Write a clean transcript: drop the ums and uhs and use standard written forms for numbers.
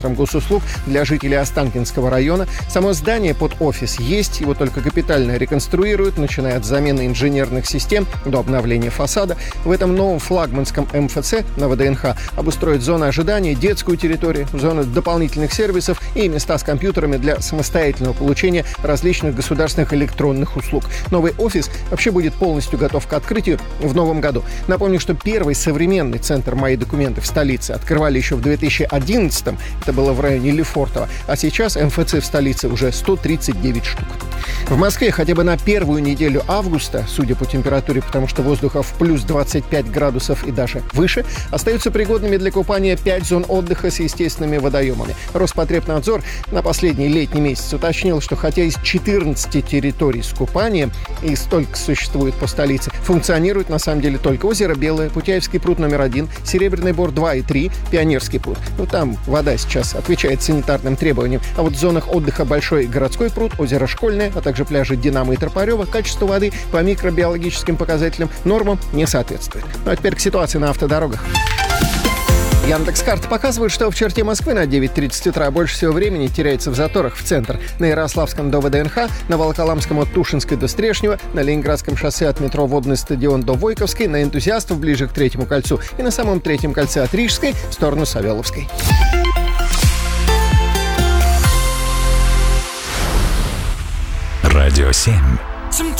госуслуг для жителей Останкинского района. Само здание под офис есть, его только капитально реконструируют, начиная от замены инженерных систем до обновления фасада. В этом новом флагманском МФЦ на ВДНХ обустроят зоны ожидания, детскую территорию, зоны дополнительных сервисов и места с компьютерами для самостоятельного получения различных государственных электронных услуг. Новый офис вообще будет полностью готов к открытию в новом году. Напомню, что первый современный центр «Мои документы» в столице открывали еще в 2011-м. Это было в районе Лефортово. А сейчас МФЦ в столице уже 139 штук. В Москве хотя бы на первую неделю августа, судя по температуре, потому что воздуха в плюс 25 градусов и даже выше, остаются пригодными для купания 5 зон отдыха с естественными водоемами. Роспотребнадзор на последний летний месяц уточнил, что хотя из 14 территорий с купанием, и столько существует по столице, функционирует на самом деле только озеро Белое, Путяевский пруд номер 1, Серебряный Бор 2 и 3, Пионерский пруд. Там вода сейчас отвечает санитарным требованиям. А вот в зонах отдыха Большой городской пруд, озеро Школьное, а также пляжи Динамо и Тропарева качество воды по микробиологическим показателям нормам не соответствует. Ну а теперь к ситуации на автодорогах. Яндекс.Карты показывают, что в черте Москвы на 9:30 утра больше всего времени теряется в заторах в центр. На Ярославском до ВДНХ, на Волоколамском от Тушинской до Стрешнева, на Ленинградском шоссе от метро Водный стадион до Войковской, на Энтузиастов ближе к Третьему кольцу и на самом Третьем кольце от Рижской в сторону Савеловской. Радио 7.